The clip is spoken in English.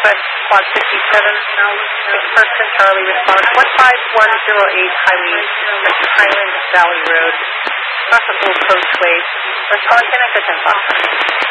Northwest Quad 57, 6 person, Charlie response, 15108 Highland Valley Road, Russell Coachway, response in at 10 o'clock.